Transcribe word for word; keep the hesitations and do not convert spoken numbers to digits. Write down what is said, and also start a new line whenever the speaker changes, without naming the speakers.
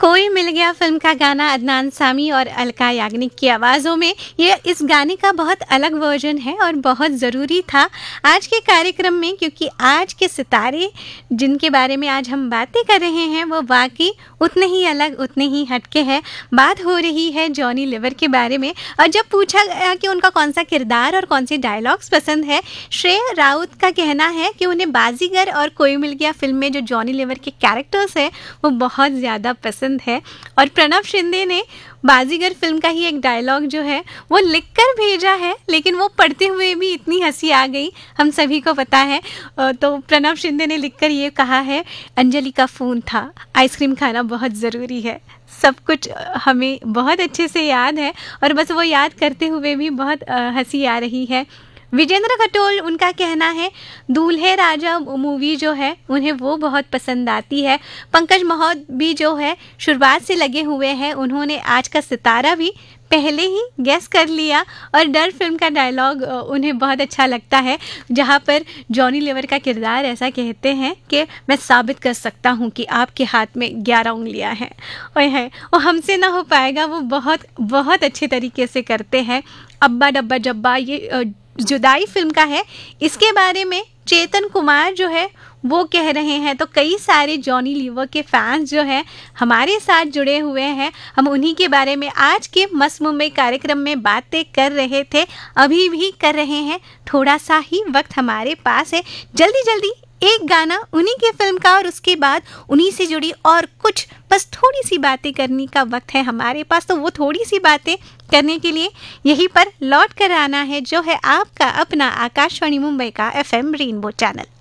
कोई मिल गया फिल्म का गाना अदनान सामी और अलका याग्निक की आवाज़ों में। ये इस गाने का बहुत अलग वर्जन है और बहुत ज़रूरी था आज के कार्यक्रम में, क्योंकि आज के सितारे जिनके बारे में आज हम बातें कर रहे हैं वो वाकई उतने ही अलग, उतने ही हटके हैं। बात हो रही है जॉनी लीवर के बारे में। और जब पूछा गया कि उनका कौन सा किरदार और कौन से डायलॉग्स पसंद है, श्रेया राउत का कहना है कि उन्हें बाजीगर और कोई मिल गया फिल्म में जो जॉनी लीवर के कैरेक्टर्स हैं वो बहुत ज़्यादा पसंद है। और प्रणव शिंदे ने बाजीगर फिल्म का ही एक डायलॉग जो है वो लिखकर भेजा है, लेकिन वो पढ़ते हुए भी इतनी हंसी आ गई, हम सभी को पता है। तो प्रणव शिंदे ने लिखकर ये कहा है, अंजलि का फ़ोन था, आइसक्रीम खाना बहुत ज़रूरी है। सब कुछ हमें बहुत अच्छे से याद है और बस वो याद करते हुए भी बहुत हंसी आ रही है। विजेंद्र खटोल, उनका कहना है दूल्हे राजा मूवी जो है उन्हें वो बहुत पसंद आती है। पंकज महोद भी जो है शुरुआत से लगे हुए हैं, उन्होंने आज का सितारा भी पहले ही गैस कर लिया। और डर फिल्म का डायलॉग उन्हें बहुत अच्छा लगता है, जहाँ पर जॉनी लीवर का किरदार ऐसा कहते हैं कि मैं साबित कर सकता हूँ कि आपके हाथ में ग्यारह उंगलियाँ हैं। और है वो हमसे ना हो पाएगा, वो बहुत बहुत अच्छे तरीके से करते हैं। अब्बा डब्बा जब्बा ये जुदाई फिल्म का है, इसके बारे में चेतन कुमार जो है वो कह रहे हैं। तो कई सारे जॉनी लीवर के फैंस जो हैं हमारे साथ जुड़े हुए हैं, हम उन्हीं के बारे में आज के मस्त मुंबई कार्यक्रम में बातें कर रहे थे, अभी भी कर रहे हैं। थोड़ा सा ही वक्त हमारे पास है, जल्दी जल्दी एक गाना उन्हीं के फिल्म का और उसके बाद उन्हीं से जुड़ी और कुछ बस थोड़ी सी बातें करने का वक्त है हमारे पास। तो वो थोड़ी सी बातें करने के लिए यहीं पर लौट कर आना है, जो है आपका अपना आकाशवाणी मुंबई का एफ एम रेनबो चैनल।